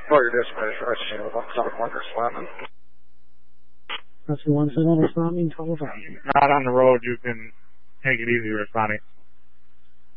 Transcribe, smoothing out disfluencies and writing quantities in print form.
Your dispatch, RC 171 responding. RC 171 responding, 12 5. Not on the road, you can take it easy responding.